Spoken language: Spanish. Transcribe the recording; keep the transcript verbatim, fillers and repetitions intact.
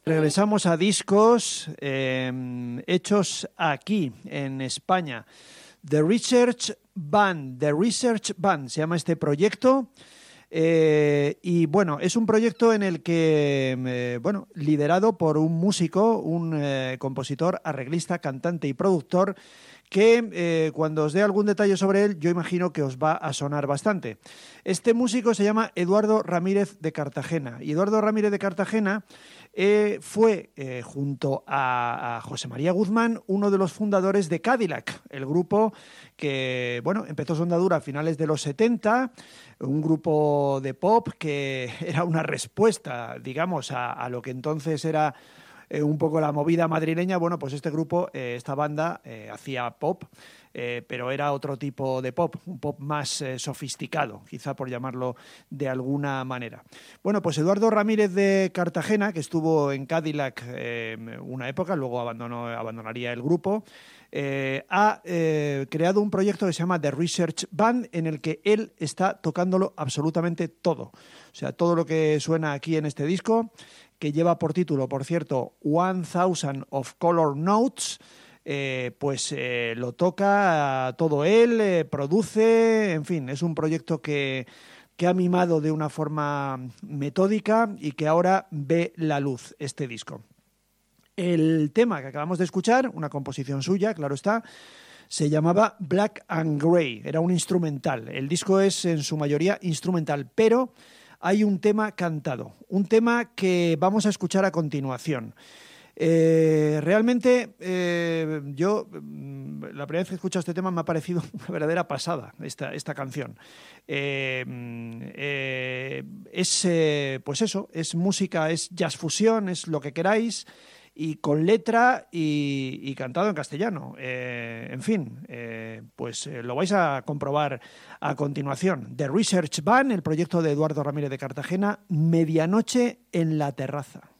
Regresamos a discos eh, hechos aquí, en España. The Research Band, The Research Band se llama este proyecto. Eh, y bueno, es un proyecto en el que, eh, bueno, liderado por un músico, un eh, compositor, arreglista, cantante y productor que eh, cuando os dé algún detalle sobre él, yo imagino que os va a sonar bastante. Este músico se llama Eduardo Ramírez de Cartagena. Y Eduardo Ramírez de Cartagena eh, fue, eh, junto a, a José María Guzmán, uno de los fundadores de Cadillac, el grupo que, bueno, empezó su andadura a finales de los setenta, un grupo de pop que era una respuesta, digamos, a, a lo que entonces era Eh, un poco la movida madrileña. Bueno, pues este grupo, eh, esta banda, eh, hacía pop, eh, pero era otro tipo de pop, un pop más eh, sofisticado, quizá por llamarlo de alguna manera. Bueno, pues Eduardo Ramírez de Cartagena, que estuvo en Cadillac eh, una época, luego abandonó, abandonaría el grupo, eh, ha eh, creado un proyecto que se llama The Research Band, en el que él está tocándolo absolutamente todo. O sea, todo lo que suena aquí en este disco, que lleva por título, por cierto, One Thousand of Color Notes, eh, pues eh, lo toca todo él, eh, produce, en fin, es un proyecto que, que ha mimado de una forma metódica y que ahora ve la luz, este disco. El tema que acabamos de escuchar, una composición suya, claro está, se llamaba Black and Grey, era un instrumental. El disco es en su mayoría instrumental, pero hay un tema cantado, un tema que vamos a escuchar a continuación. Eh, realmente eh, yo la primera vez que he escuchado este tema me ha parecido una verdadera pasada esta, esta canción. Eh, eh, es eh, pues eso, es música, es jazz fusión, es lo que queráis, y con letra y, y cantado en castellano. Eh, en fin, eh, pues eh, lo vais a comprobar a continuación. The Research Band, el proyecto de Eduardo Ramírez de Cartagena, Medianoche en la terraza.